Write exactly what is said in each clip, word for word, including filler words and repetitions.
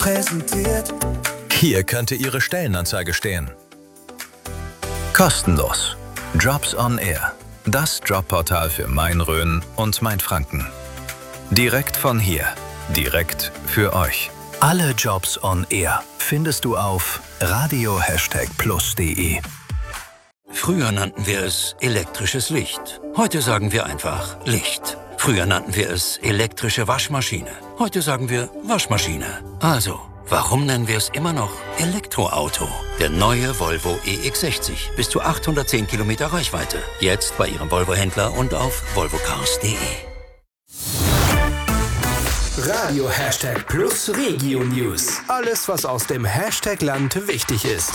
Präsentiert. Hier könnte Ihre Stellenanzeige stehen. Kostenlos. Jobs on Air. Das Jobportal für Main-Rhön und Mainfranken. Direkt von hier. Direkt für euch. Alle Jobs on Air findest du auf radio plus punkt de. Früher nannten wir es elektrisches Licht. Heute sagen wir einfach Licht. Früher nannten wir es elektrische Waschmaschine. Heute sagen wir Waschmaschine. Also, warum nennen wir es immer noch Elektroauto? Der neue Volvo E X sechzig. Bis zu achthundertzehn Kilometer Reichweite. Jetzt bei Ihrem Volvo-Händler und auf volvo cars punkt de. Radio Hashtag Plus Regio News. Alles, was aus dem Hashtag Land wichtig ist.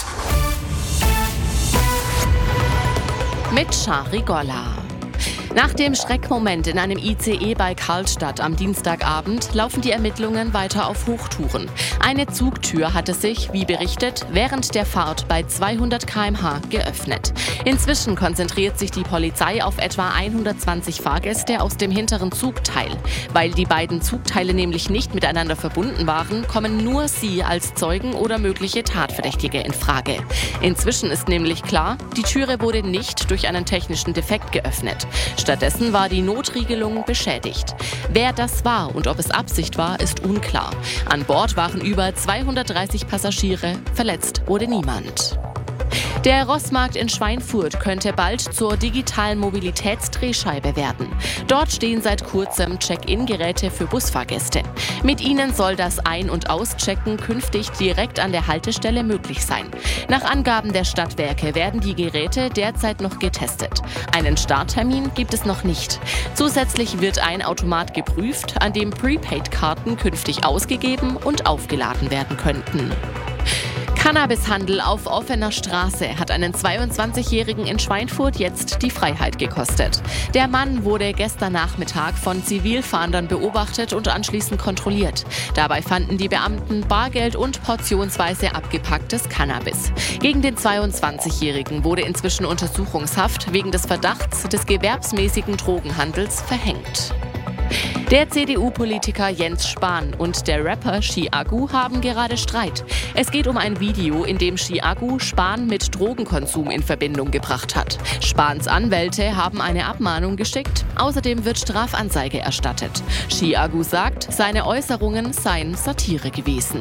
Mit Shari Golla. Nach dem Schreckmoment in einem I C E bei Karlstadt am Dienstagabend laufen die Ermittlungen weiter auf Hochtouren. Eine Zugtür hatte sich, wie berichtet, während der Fahrt bei zweihundert Kilometer pro Stunde geöffnet. Inzwischen konzentriert sich die Polizei auf etwa hundertzwanzig Fahrgäste aus dem hinteren Zugteil. Weil die beiden Zugteile nämlich nicht miteinander verbunden waren, kommen nur sie als Zeugen oder mögliche Tatverdächtige in Frage. Inzwischen ist nämlich klar, die Türe wurde nicht durch einen technischen Defekt geöffnet. Stattdessen war die Notriegelung beschädigt. Wer das war und ob es Absicht war, ist unklar. An Bord waren über zweihundertdreißig Passagiere, verletzt wurde niemand. Der Rossmarkt in Schweinfurt könnte bald zur digitalen Mobilitätsdrehscheibe werden. Dort stehen seit kurzem Check-in-Geräte für Busfahrgäste. Mit ihnen soll das Ein- und Auschecken künftig direkt an der Haltestelle möglich sein. Nach Angaben der Stadtwerke werden die Geräte derzeit noch getestet. Einen Starttermin gibt es noch nicht. Zusätzlich wird ein Automat geprüft, an dem Prepaid-Karten künftig ausgegeben und aufgeladen werden könnten. Cannabishandel auf offener Straße hat einen zweiundzwanzigjährigen in Schweinfurt jetzt die Freiheit gekostet. Der Mann wurde gestern Nachmittag von Zivilfahndern beobachtet und anschließend kontrolliert. Dabei fanden die Beamten Bargeld und portionsweise abgepacktes Cannabis. Gegen den zweiundzwanzigjährigen wurde inzwischen Untersuchungshaft wegen des Verdachts des gewerbsmäßigen Drogenhandels verhängt. Der C D U-Politiker Jens Spahn und der Rapper Chiagu haben gerade Streit. Es geht um ein Video, in dem Chiagu Spahn mit Drogenkonsum in Verbindung gebracht hat. Spahns Anwälte haben eine Abmahnung geschickt. Außerdem wird Strafanzeige erstattet. Chiagu sagt, seine Äußerungen seien Satire gewesen.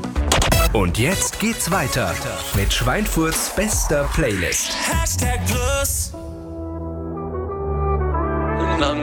Und jetzt geht's weiter mit Schweinfurts bester Playlist. Hashtag Plus.